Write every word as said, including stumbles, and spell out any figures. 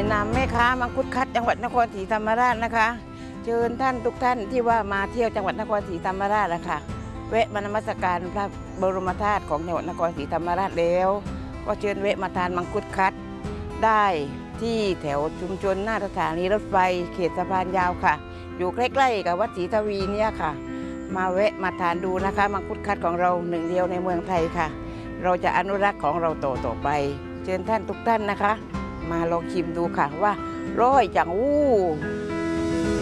นามแม่ค้ามังคุดคัดจังหวัดนครศรีธรรมราชนะคะเชิญท่านทุกท่านที่ว่ามาเที่ยวจังหวัดนครศรีธรรมราชนะคะแวะมานมัสการพระบรมธาตุของจังหวัดนครศรีธรรมราชแล้วก็เชิญแวะมาทานมังคุดคัดได้ที่แถวชุมชนหน้าสถานีรถไฟเขตสะพานยาวค่ะอยู่ใกล้ๆกับวัดศรีทวีเนี่ยค่ะมาแวะมาทานดูนะคะมังคุดคัดของเราหนึ่งเดียวในเมืองไทยค่ะเราจะอนุรักษ์ของเราต่อต่อไปเชิญท่านทุกท่านนะคะมาลองชิมดูค่ะว่าร้อยจังอู้